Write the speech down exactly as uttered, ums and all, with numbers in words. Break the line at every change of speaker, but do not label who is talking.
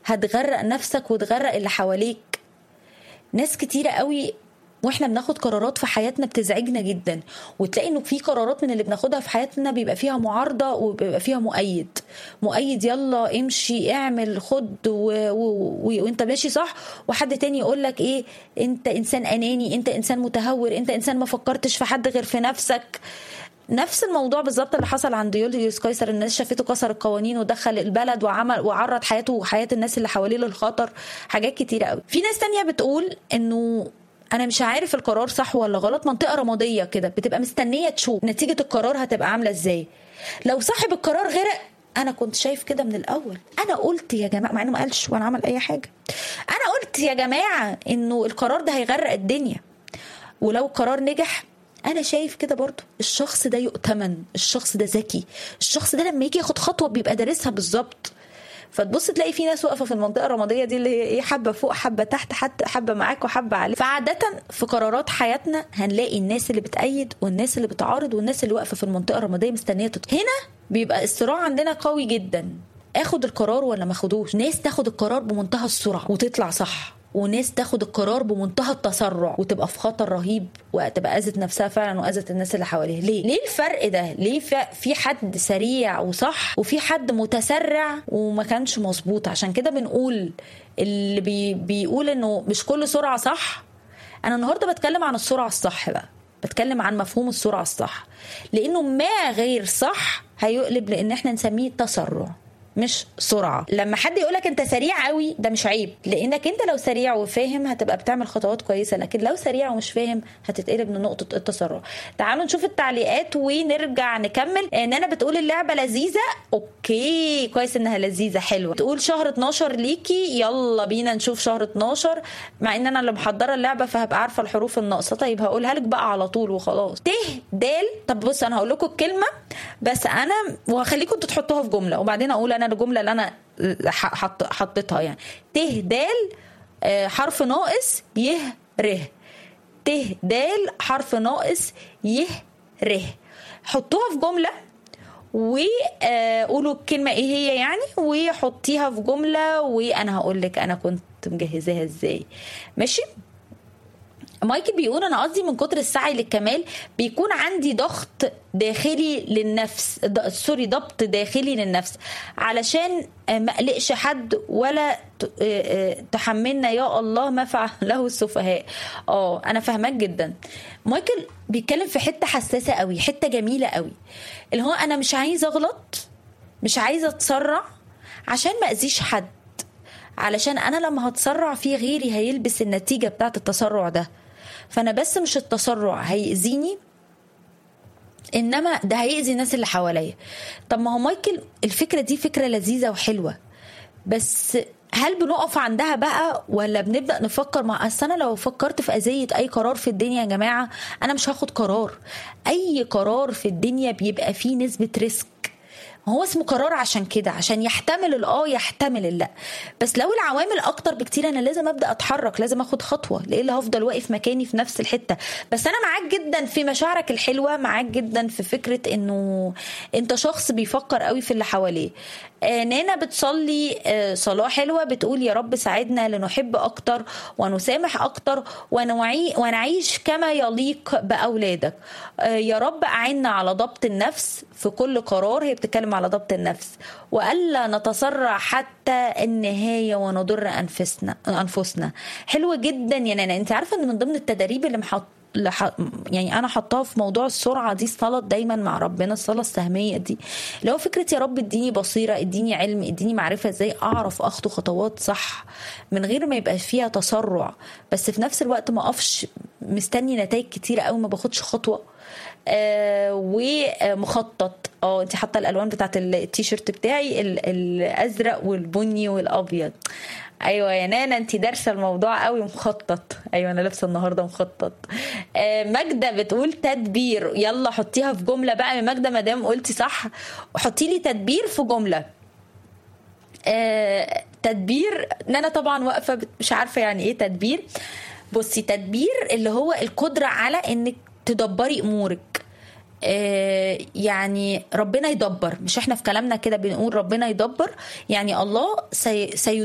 هتغرق نفسك وتغرق اللي حواليك. ناس كتيرة قوي واحنا بناخد قرارات في حياتنا بتزعجنا جدا، وتلاقي انه في قرارات من اللي بناخدها في حياتنا بيبقى فيها معارضة وبيبقى فيها مؤيد مؤيد يلا امشي اعمل خد و... و... و... وانت ماشي صح، وحد تاني يقولك ايه انت انسان اناني، انت انسان متهور، انت انسان ما فكرتش في حد غير في نفسك. نفس الموضوع بالظبط اللي حصل عند يوليوس قيصر، الناس شافته كسر القوانين ودخل البلد وعمل وعرض حياته وحياة الناس اللي حواليه للخطر. حاجات كتيرة قوي. في ناس تانية بتقول انه انا مش عارف القرار صح ولا غلط، منطقة رمادية كده بتبقى مستنية تشوف نتيجة القرار هتبقى عاملة ازاي. لو صاحب القرار غرق، انا كنت شايف كده من الاول، انا قلت يا جماعة، مع انه ما قالش وانا عمل اي حاجة، انا قلت يا جماعة انه القرار ده هيغرق الدنيا. ولو القرار نجح، انا شايف كده برضو الشخص ده يؤتمن، الشخص ده ذكي، الشخص ده لما يجي ياخد خطوة بيبقى دارسها بالظبط. فتبص تلاقي في ناس واقفه في المنطقه الرماديه دي اللي هي ايه، حبه فوق حبه تحت، حتى حبه معاك وحبه عليك. فعاده في قرارات حياتنا هنلاقي الناس اللي بتأيد والناس اللي بتعارض والناس اللي واقفه في المنطقه الرماديه مستنيه تت... هنا بيبقى الصراع عندنا قوي جدا، اخد القرار ولا ما اخدوش. ناس تاخد القرار بمنتهى السرعه وتطلع صح، وناس تاخد القرار بمنتهى التسرع وتبقى في خطر رهيب وتبقى اذت نفسها فعلا واذت الناس اللي حواليها. ليه ليه الفرق ده؟ ليه في حد سريع وصح وفي حد متسرع وما كانش مظبوط؟ عشان كده بنقول اللي بي بيقول انه مش كل سرعه صح. انا النهارده بتكلم عن السرعه الصح بقى، بتكلم عن مفهوم السرعه الصح، لانه ما غير صح هيقلب لان احنا نسميه تسرع مش سرعة. لما حد يقولك انت سريع قوي ده مش عيب، لانك انت لو سريع وفاهم هتبقى بتعمل خطوات كويسة، لكن لو سريع ومش فاهم هتتقلب من نقطة التسرع. تعالوا نشوف التعليقات ونرجع نكمل. ان انا بتقول اللعبة لذيذة، اوكي كويس انها لذيذة حلوة. تقول شهر اتناشر ليكي، يلا بينا نشوف شهر اتناشر، مع ان انا اللي محضرة اللعبة فهبقى عارفة الحروف الناقصة. طيب هقولها لك بقى على طول وخلاص. ت دال. طب بص انا هقول لكم الكلمة بس انا وهخليكم انتوا تحطوها في جملة وبعدين اقول انا الجمله اللي انا حط حطيتها. يعني ت دال حرف ناقص ي ر، ت دال حرف ناقص ي ر. حطوها في جمله وقولوا الكلمه ايه هي يعني، وحطيها في جمله وانا هقول لك انا كنت مجهزاها ازاي. ماشي. مايكل بيقول انا قصدي من كتر السعي للكمال بيكون عندي ضغط داخلي للنفس، سوري ضبط داخلي للنفس علشان ما اقلقش حد ولا تحملنا يا الله ما فعله السفهاء. اه انا فاهمك جدا. مايكل بيتكلم في حته حساسه قوي، حته جميله قوي، اللي هو انا مش عايزه اغلط، مش عايزه اتسرع عشان ما اذيش حد، علشان انا لما هتسرع في غيري هيلبس النتيجه بتاعت التسرع ده. فانا بس مش التسرع هيأذيني، انما ده هيأذي الناس اللي حواليا. طب ما هو مايكل الفكره دي فكره لذيذه وحلوه، بس هل بنقف عندها بقى ولا بنبدأ نفكر مع أصل أنا لو فكرت في أذية أي قرار في الدنيا يا جماعة أنا مش هاخد قرار. أي قرار في الدنيا بيبقى فيه نسبة ريسك، هو اسمه قرار عشان كده، عشان يحتمل الاه يحتمل اللا. بس لو العوامل اكتر بكتير انا لازم ابدا اتحرك، لازم اخد خطوه، لإلا هفضل واقف مكاني في نفس الحته. بس انا معاك جدا في مشاعرك الحلوه، معاك جدا في فكره انه انت شخص بيفكر قوي في اللي حواليه. آه نانا بتصلي آه صلاه حلوه، بتقول يا رب ساعدنا لنحب اكتر ونسامح اكتر ونوعي ونعيش كما يليق باولادك. آه يا رب اعنا على ضبط النفس في كل قرار. هي بتتكلم على ضبط النفس، وألا نتسرع حتى النهاية ونضر أنفسنا أنفسنا. حلوة جدا يا نانا. انت عارفة ان من ضمن التدريب اللي محط يعني انا حطاها في موضوع السرعه دي الصلاه دايما مع ربنا، الصلاه السهميه دي اللي هو فكره يا رب اديني بصيره، اديني علم، اديني معرفه ازاي اعرف اخطو خطوات صح من غير ما يبقى فيها تسرع، بس في نفس الوقت ما اقفش مستني نتائج كتيره قوي ما باخدش خطوه. آه ومخطط. اه انت حاطه الالوان بتاعت التيشيرت بتاعي الازرق والبني والابيض. ايوه يا نانا انت دارسه الموضوع قوي. مخطط. ايوه انا لابسه النهارده مخطط. آه ماجده بتقول تدبير. يلا حطيها في جمله بقى يا ماجده ما دام قلتي صح، وحطي لي تدبير في جمله. آه تدبير. نانا طبعا واقفه مش عارفه يعني ايه تدبير. بصي تدبير اللي هو القدره على انك تدبري امورك. آه يعني ربنا يدبر، مش احنا في كلامنا كده بنقول ربنا يدبر، يعني الله سي